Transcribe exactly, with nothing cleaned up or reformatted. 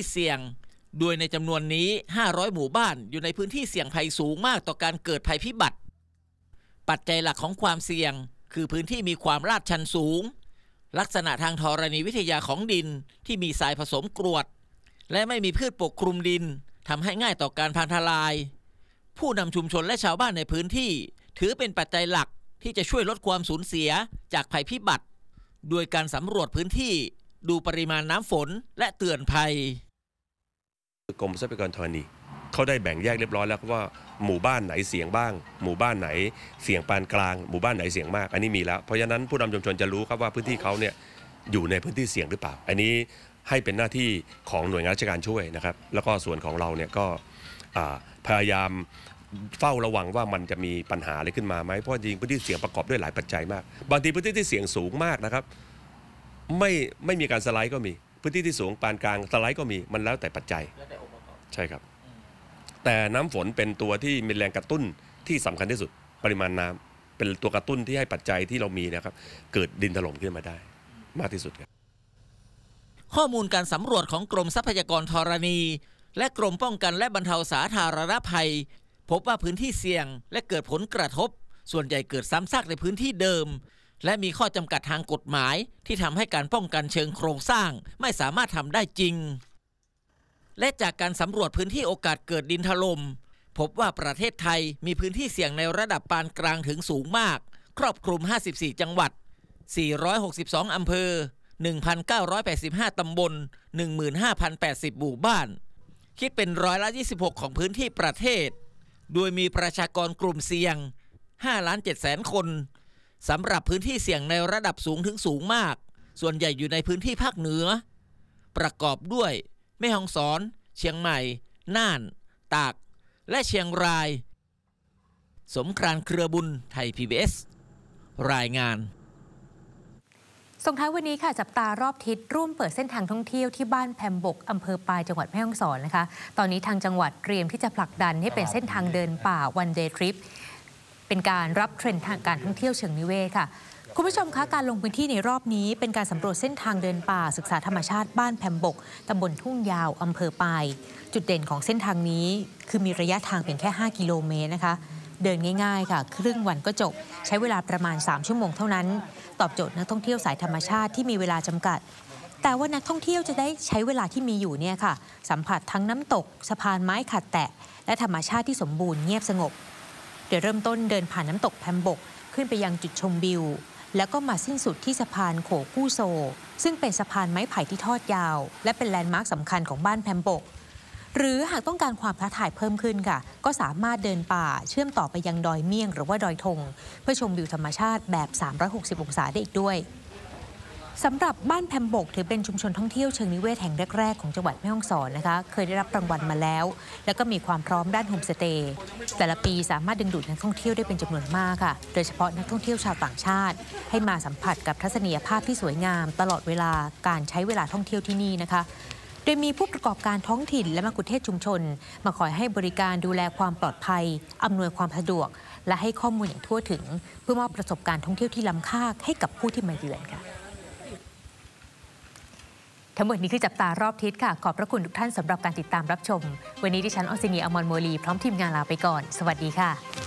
เสี่ยงโดยในจำนวนนี้ห้าร้อยหมู่บ้านอยู่ในพื้นที่เสี่ยงภัยสูงมากต่อการเกิดภัยพิบัติปัจจัยหลักของความเสี่ยงคือพื้นที่มีความลาดชันสูงลักษณะทางธรณีวิทยาของดินที่มีทรายผสมกรวดและไม่มีพืชปกคลุมดินทำให้ง่ายต่อการพังทลายผู้นำชุมชนและชาวบ้านในพื้นที่ถือเป็นปัจจัยหลักที่จะช่วยลดความสูญเสียจากภัยพิบัติโดยการสำรวจพื้นที่ดูปริมาณน้ำฝนและเตือนภัยกรมทรัพยากรธรณีเขาได้แบ่งแยกเรียบร้อยแล้วว่าหมู่บ้านไหนเสี่ยงบ้างหมู่บ้านไหนเสี่ยงปานกลางหมู่บ้านไหนเสี่ยงมากอันนี้มีแล้วเพราะฉะนั้นผู้นำชุมชนจะรู้ครับว่าพื้นที่เขาเนี่ยอยู่ในพื้นที่เสี่ยงหรือเปล่าอันนี้ให้เป็นหน้าที่ของหน่วยงานราชการช่วยนะครับแล้วก็ส่วนของเราเนี่ยก็พยายามเฝ้าระวังว่ามันจะมีปัญหาอะไรขึ้นมาไหมเพราะจริงพื้นที่เสี่ยงประกอบด้วยหลายปัจจัยมากบางทีพื้นที่ที่เสี่ยงสูงมากนะครับไม่ไม่มีการสไลด์ก็มีพื้นที่ที่สูงปานกลางสไลด์ก็มีมันแล้วแต่ปัจจัยใช่ครับแต่น้ำฝนเป็นตัวที่มีแรงกระตุ้นที่สำคัญที่สุดปริมาณน้ำเป็นตัวกระตุ้นที่ให้ปัจจัยที่เรามีนะครับเกิดดินถล่มขึ้นมาได้มากที่สุดครับข้อมูลการสำรวจของกรมทรัพยากรธรณีและกรมป้องกันและบรรเทาสาธารณภัยพบว่าพื้นที่เสี่ยงและเกิดผลกระทบส่วนใหญ่เกิดซ้ำซากในพื้นที่เดิมและมีข้อจำกัดทางกฎหมายที่ทำให้การป้องกันเชิงโครงสร้างไม่สามารถทำได้จริงและจากการสำรวจพื้นที่โอกาสเกิดดินถล่มพบว่าประเทศไทยมีพื้นที่เสี่ยงในระดับปานกลางถึงสูงมากครอบคลุมห้าสิบสี่จังหวัดสี่ร้อยหกสิบสองอำเภอ หนึ่งพันเก้าร้อยแปดสิบห้า ตำบล หนึ่งหมื่นห้าพันแปดสิบ หมู่บ้านคิดเป็นร้อยละยี่สิบหกของพื้นที่ประเทศโดยมีประชากรกลุ่มเสี่ยง ห้าล้านเจ็ดแสน คนสำหรับพื้นที่เสี่ยงในระดับสูงถึงสูงมากส่วนใหญ่อยู่ในพื้นที่ภาคเหนือประกอบด้วยแม่ฮ่องสอนเชียงใหม่น่านตากและเชียงรายสมครานเครือบุญไทย พี บี เอส รายงานส่งท้ายวันนี้ค่ะจับตารอบทิศร่วมเปิดเส้นทางท่องเที่ยวที่บ้านแพมบกอำเภอปายจังหวัดแม่ฮ่องสอนนะคะตอนนี้ทางจังหวัดเตรียมที่จะผลักดันให้เป็นเส้นทางเดินป่า one day trip เป็นการรับเทรนด์ทางการท่องเที่ยวเชิงนิเวศค่ะคุณผู้ชมคะการลงพื้นที่ในรอบนี้เป็นการสำรวจเส้นทางเดินป่าศึกษาธรรมชาติบ้านแพมบกตำบลทุ่งยาวอำเภอปายจุดเด่นของเส้นทางนี้คือมีระยะทางเพียงแค่ห้ากิโลเมตรนะคะเดินง่ายๆค่ะครึ่งวันก็จบใช้เวลาประมาณสามชั่วโมงเท่านั้นตอบโจทย์นักท่องเที่ยวสายธรรมชาติที่มีเวลาจำกัดแต่ว่านักท่องเที่ยวจะได้ใช้เวลาที่มีอยู่เนี่ยค่ะสัมผัสทั้งน้ำตกสะพานไม้ขัดแตะและธรรมชาติที่สมบูรณ์เงียบสงบเดี๋ยวเริ่มต้นเดินผ่านน้ำตกแพมบกขึ้นไปยังจุดชมวิวแล้วก็มาสิ้นสุดที่สะพานโขกู้โซซึ่งเป็นสะพานไม้ไผ่ที่ทอดยาวและเป็นแลนด์มาร์คสำคัญของบ้านแพมบกหรือหากต้องการความท้าทายเพิ่มขึ้นค่ะก็สามารถเดินป่าเชื่อมต่อไปยังดอยเมี่ยงหรือว่าดอยธงเพื่อชมวิวธรรมชาติแบบสามร้อยหกสิบองศาได้อีกด้วยสำหรับบ้านแพมบกถือเป็นชุมชนท่องเที่ยวเชิงนิเวศแห่งแรกๆของจังหวัดแม่ฮ่องสอนนะคะเคยได้รับรางวัลมาแล้วแล้วก็มีความพร้อมด้านโฮมสเตย์แต่ละปีสามารถดึงดูดนักท่องเที่ยวได้เป็นจำนวนมากค่ะโดยเฉพาะนักท่องเที่ยวชาวต่างชาติให้มาสัมผัสกับทัศนียภาพที่สวยงามตลอดเวลาการใช้เวลาท่องเที่ยวที่นี่นะคะโดยมีผู้ประกอบการท้องถิ่นและมะกุเทศชุมชนมาคอยให้บริการดูแลความปลอดภัยอำนวยความสะดวกและให้ข้อมูลอย่างทั่วถึงเพื่อมอบประสบการณ์ท่องเที่ยวที่ล้ำค่าให้กับผู้ที่มาเยือนค่ะทั้งหมดนี้คือจับตารอบทิศค่ะขอบพระคุณทุกท่านสำหรับการติดตามรับชมวันนี้ดิฉันออสินีอมรโมลีพร้อมทีมงานลาไปก่อนสวัสดีค่ะ